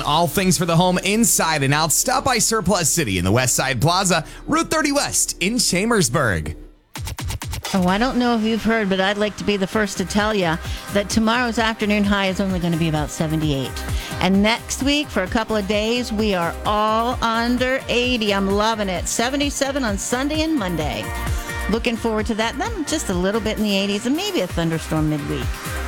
all things for the home inside and out, stop by Surplus City in the West Side Plaza, Route 30 West in Chambersburg. Oh, I don't know if you've heard, but I'd like to be the first to tell you that tomorrow's afternoon high is only going to be about 78. And next week, for a couple of days, we are all under 80. I'm loving it. 77 on Sunday and Monday. Looking forward to that. Then just a little bit in the 80s and maybe a thunderstorm midweek.